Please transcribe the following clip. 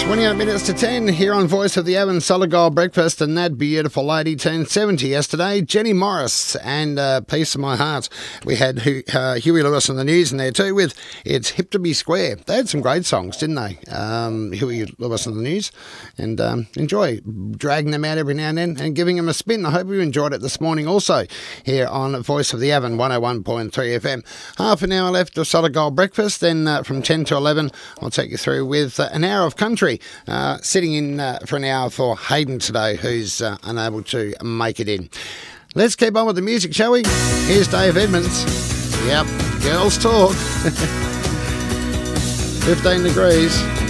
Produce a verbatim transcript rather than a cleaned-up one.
twenty-eight minutes to ten here on Voice of the Avon, Solid Gold Breakfast, and that beautiful lady turned seventy yesterday, Jenny Morris, and uh, Peace of My Heart. We had uh, Huey Lewis on the news in there too with It's Hip to Be Square. They had some great songs, didn't they? Um, Huey Lewis on the news, and um, enjoy dragging them out every now and then and giving them a spin. I hope you enjoyed it this morning also here on Voice of the Avon, one oh one point three F M. Half an hour left of Solid Gold Breakfast, then uh, from ten to eleven I'll take you through with uh, an hour of country. Uh, sitting in uh, for an hour for Hayden today, who's uh, unable to make it in. Let's keep on with the music, shall we? Here's Dave Edmonds. Yep, girls talk. fifteen degrees.